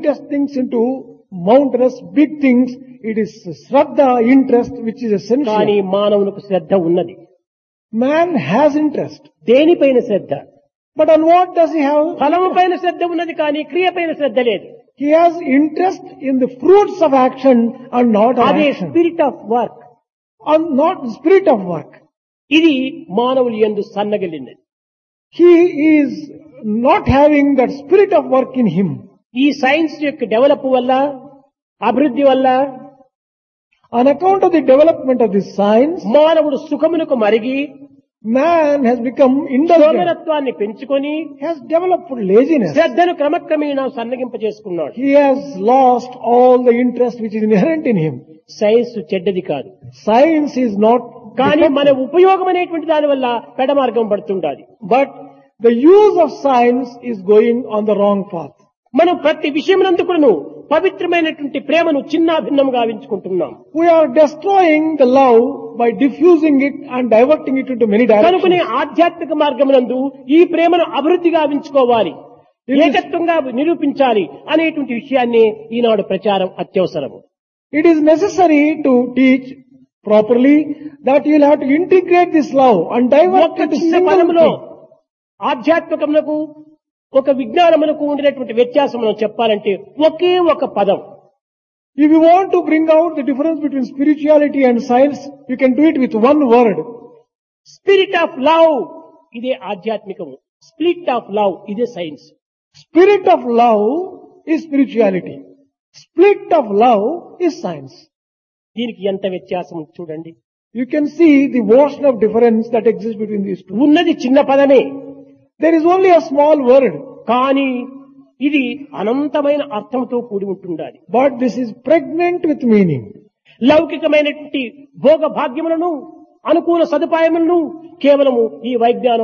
slightest things into mountainous big things. It is Shraddha, interest, which is కానీ essential. మానవునికి శ్రద్ధ ఉన్నది. Man has interest. దేనిపైన శ్రద్ధ? But on what does he have? ఫలము పైన శ్రద్ధ ఉన్నది కానీ క్రియ పైన శ్రద్ధ లేదు. He has interest in the fruits of action and not on అదే action. Spirit of work. On not the spirit of work. ఇది మానవులు యందు సన్నగిల్లినది. He is not having that spirit of work in him. ఈ science యొక్క develop వల్ల, అభివృద్ధి వల్ల On account of the development of this science, మానవుడు సుఖమునకు మరిగి man has become indulgent, సోమరత్వాన్ని పెంచుకొని has developed laziness. శ్రద్ధను క్రమక్రమేణా సన్నగింపజేసుకున్నాడు. He has lost all the interest which is inherent in him. Science చెడ్డది కాదు, Science is not, కానీ మన ఉపయోగం అనేటువంటి దాని వల్ల పెడమార్గం పడుతుండాలి. but the use of science is going on the wrong path. మనం ప్రతి విషయమునందుకును పవిత్రమైనటువంటి ప్రేమను చిన్నాభిన్నం గావించుకుంటున్నాం. We are destroying the love by diffusing it and diverting it into many కనుకనే directions. ఆధ్యాత్మిక మార్గమునందు ఈ ప్రేమను అభివృద్ధి గావించుకోవాలి, ఏకత్వంగా నిరూపించాలి అనేటువంటి విషయాన్ని ఈనాడు ప్రచారం అత్యవసరము. It is necessary to teach properly that you will have to integrate this love and divert ఒక్క it to చిన్న single పదములో thing. ఆధ్యాత్మికమునకు ఒక విజ్ఞానమునకు ఉండేటువంటి వ్యత్యాసం మనం చెప్పాలంటే ఒకే ఒక పదం. If you want to bring out the difference between spirituality and science, you can do it with one word. Spirit of love ఇదే ఆధ్యాత్మికము, స్పిరిట్ ఆఫ్ లవ్ ఇదే science. Spirit of love is spirituality. Split of love is science. దీనికి ఎంత వ్యత్యాసం చూడండి. You can see the ocean of difference that exists between these two. ఉన్నది చిన్న పదమే, There is only a small word, కానీ ఇది అనంతమైన అర్థంతో కూడి ఉంటుండాలి. but this is pregnant with meaning. లౌకికమైనటువంటి భోగ భాగ్యములను, అనుకూల సదుపాయములను కేవలము ఈ వైజ్ఞానం